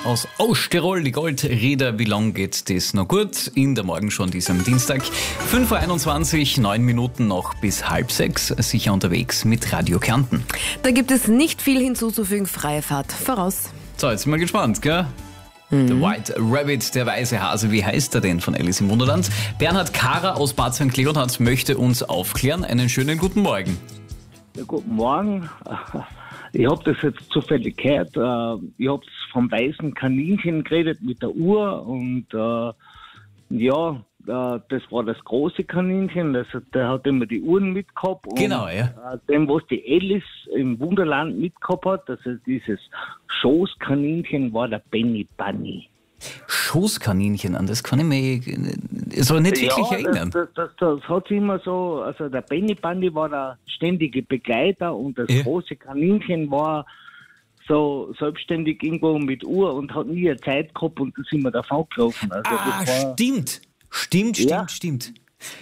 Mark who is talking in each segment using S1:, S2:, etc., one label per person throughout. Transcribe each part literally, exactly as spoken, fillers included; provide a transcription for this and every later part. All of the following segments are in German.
S1: aus Osttirol, die Goldräder. Wie lang geht das noch gut? In der Morgen schon diesem Dienstag. fünf Uhr einundzwanzig, neun Minuten noch bis halb sechs. Sicher unterwegs mit Radio Kärnten.
S2: Da gibt es nicht viel hinzuzufügen. Freie Fahrt voraus.
S1: So, jetzt sind wir gespannt, gell?
S2: Mhm.
S1: The White Rabbit, der weiße Hase, wie heißt er denn von Alice im Wunderland? Bernhard Kara aus Bad Sankt Leonhard möchte uns aufklären. Einen schönen guten Morgen.
S3: Ja, guten Morgen. Ich habe das jetzt zufällig gehört. Ich habe vom weißen Kaninchen geredet mit der Uhr und äh, ja, das war das große Kaninchen, das, der hat immer die Uhren mitgehabt.
S1: Genau,
S3: und,
S1: ja.
S3: Äh, dem, was die Alice im Wunderland mitgehabt hat, also dieses Schoßkaninchen, war der Benny Bunny.
S1: Schoßkaninchen, an das kann ich mich so nicht wirklich
S3: ja,
S1: erinnern.
S3: Das, das, das, das hat sich immer so, also der Benny Bunny war der ständige Begleiter und das
S1: Ja.
S3: große Kaninchen war so selbstständig irgendwo mit Uhr und hat nie eine Zeit gehabt und da sind wir davon gelaufen. Also
S1: Ah,
S3: das war,
S1: stimmt. Stimmt, stimmt,
S3: Ja.
S1: stimmt.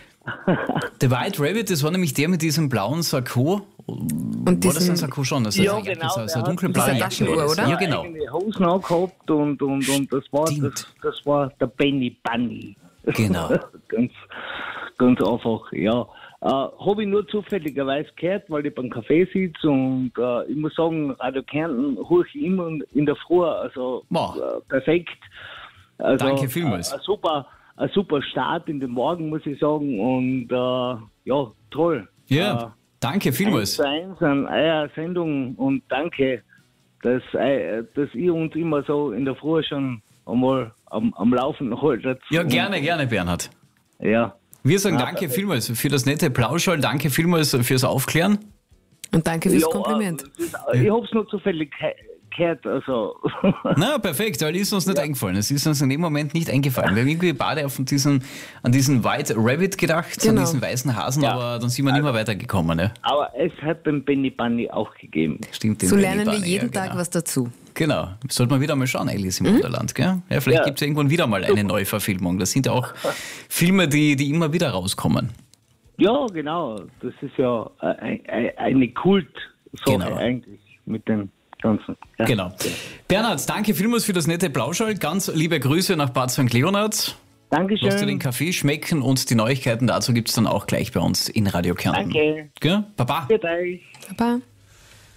S1: Der White Rabbit, das war nämlich der mit diesem blauen Sakko.
S2: Und
S1: War das
S2: diesen,
S1: ein Sakko schon? Das
S3: Ja,
S1: ist eine Jacke,
S3: genau,
S1: so, so
S3: der
S1: eine
S3: hat
S1: dunkelblaue
S2: diese
S1: Jacke.
S2: Taschenuhr,
S1: war das.
S2: oder?
S1: Ja, genau.
S3: eigene Hosen angehabt und, und, und das war, das,
S1: Stimmt.
S3: das war der Benny Bunny.
S1: Genau.
S3: ganz, ganz einfach, ja. Äh, Habe ich nur zufälligerweise gehört, weil ich beim Café sitze und äh, ich muss sagen, Radio Kärnten höre ich immer in der Früh, also
S1: Wow.
S3: äh, perfekt. Also,
S1: Danke vielmals.
S3: Äh, ein super, ein super Start in den Morgen, muss ich sagen, und äh, ja, toll.
S1: Ja,
S3: Äh,
S1: danke vielmals.
S3: eins zu eins an eurer Sendung und danke, dass, äh, dass ihr uns immer so in der Früh schon einmal am, am Laufen haltet.
S1: Ja,
S3: Und,
S1: gerne, gerne, Bernhard.
S3: Ja.
S1: Wir sagen
S3: Ja,
S1: danke
S3: perfekt.
S1: vielmals für das nette Plauschall, danke vielmals fürs Aufklären.
S2: und danke fürs
S3: ja,
S2: Kompliment.
S3: äh, das- Ich habe es nur zufällig ge- gehört, also.
S1: Na, perfekt, weil ist uns nicht eingefallen. Es ist uns in dem Moment nicht eingefallen. Wir haben irgendwie beide auf diesen, an diesen White Rabbit gedacht,
S2: Genau.
S1: an diesen weißen Hasen,
S3: Ja.
S1: aber dann sind wir nicht mehr weitergekommen. Ne?
S3: Aber es hat den Benny Bunny auch gegeben.
S1: Stimmt, den
S2: So
S1: Benny
S2: lernen wir
S1: Bunny,
S2: jeden
S1: ja,
S2: Tag
S1: genau.
S2: was dazu.
S1: Genau, sollte man wieder mal schauen, Alice im Wunderland, gell? Ja, vielleicht
S3: Ja.
S1: gibt es irgendwann wieder mal eine Neuverfilmung. Das sind ja auch Filme, die, die immer wieder rauskommen.
S3: Ja, genau. Das ist ja ein, ein, eine Kultsache
S1: Genau.
S3: eigentlich mit dem Ganzen. Ja.
S1: Genau. Bernhard, danke vielmals für das nette Plauschall. Ganz liebe Grüße nach Bad Sankt Leonhard.
S3: Dankeschön.
S1: Lasst dir den Kaffee schmecken und die Neuigkeiten dazu gibt es dann auch gleich bei uns in Radio Kärnten.
S3: Danke.
S1: Gell? Baba.
S3: Für euch.
S2: Baba.